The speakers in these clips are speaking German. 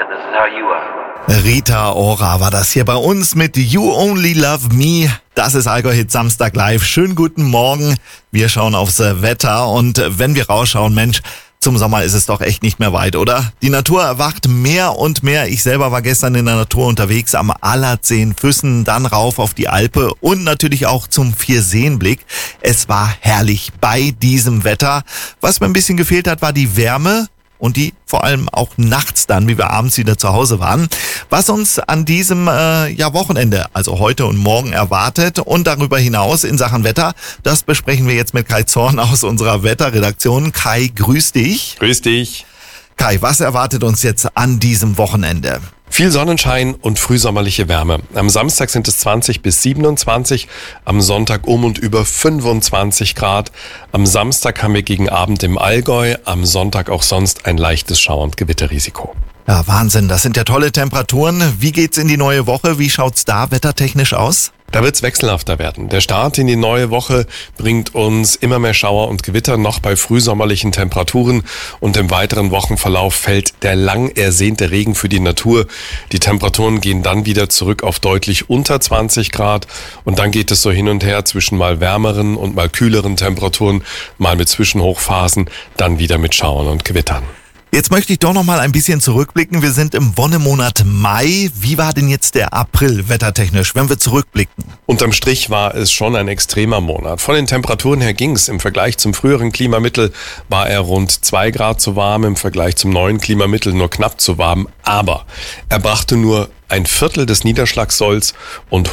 this is how you are. Rita Ora war das hier bei uns mit You Only Love Me. Das ist Allgäu-Hit Samstag live. Schönen guten Morgen. Wir schauen aufs Wetter und wenn wir rausschauen, Mensch, zum Sommer ist es doch echt nicht mehr weit, oder? Die Natur erwacht mehr und mehr. Ich selber war gestern in der Natur unterwegs am Allerzehnfüssen, dann rauf auf die Alpe und natürlich auch zum Vierseenblick. Es war herrlich bei diesem Wetter. Was mir ein bisschen gefehlt hat, war die Wärme. Und die vor allem auch nachts dann, wie wir abends wieder zu Hause waren. Was uns an diesem Wochenende, also heute und morgen erwartet und darüber hinaus in Sachen Wetter, das besprechen wir jetzt mit Kai Zorn aus unserer Wetterredaktion. Kai, grüß dich. Grüß dich. Kai, was erwartet uns jetzt an diesem Wochenende? Viel Sonnenschein und frühsommerliche Wärme. Am Samstag sind es 20 bis 27, am Sonntag um und über 25 Grad. Am Samstag haben wir gegen Abend im Allgäu, am Sonntag auch sonst ein leichtes Schauer- und Gewitterrisiko. Ja, Wahnsinn, das sind ja tolle Temperaturen. Wie geht's in die neue Woche? Wie schaut's da wettertechnisch aus? Da wird's wechselhafter werden. Der Start in die neue Woche bringt uns immer mehr Schauer und Gewitter, noch bei frühsommerlichen Temperaturen. Und im weiteren Wochenverlauf fällt der lang ersehnte Regen für die Natur. Die Temperaturen gehen dann wieder zurück auf deutlich unter 20 Grad. Und dann geht es so hin und her zwischen mal wärmeren und mal kühleren Temperaturen, mal mit Zwischenhochphasen, dann wieder mit Schauern und Gewittern. Jetzt möchte ich doch noch mal ein bisschen zurückblicken. Wir sind im Wonnemonat Mai. Wie war denn jetzt der April wettertechnisch, wenn wir zurückblicken? Unterm Strich war es schon ein extremer Monat. Von den Temperaturen her ging's. Im Vergleich zum früheren Klimamittel war er rund 2 Grad zu warm, im Vergleich zum neuen Klimamittel nur knapp zu warm. Aber er brachte nur ein Viertel des Niederschlagssolls und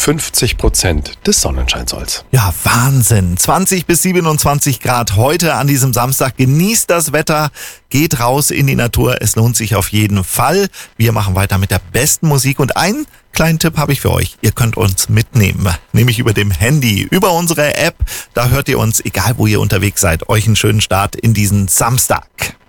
150% des Sonnenscheinsolls. Ja, Wahnsinn. 20 bis 27 Grad heute an diesem Samstag. Genießt das Wetter, geht raus in die Natur. Es lohnt sich auf jeden Fall. Wir machen weiter mit der besten Musik und einen kleinen Tipp habe ich für euch. Ihr könnt uns mitnehmen, nämlich über dem Handy, über unsere App. Da hört ihr uns, egal wo ihr unterwegs seid. Euch einen schönen Start in diesen Samstag.